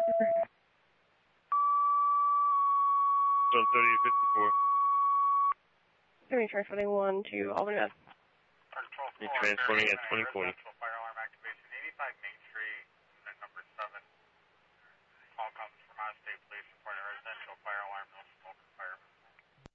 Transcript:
On 3854. Going to be transporting 1 to Albany, Mass. You're transporting at 2040.